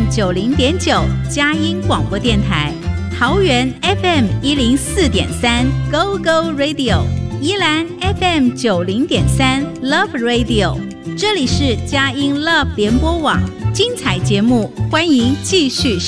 90.9佳音广播电台，桃园 FM 104.3 Go Go Radio， 宜兰 FM 90.3 Love Radio， 这里是佳音 Love 联播网，精彩节目欢迎继续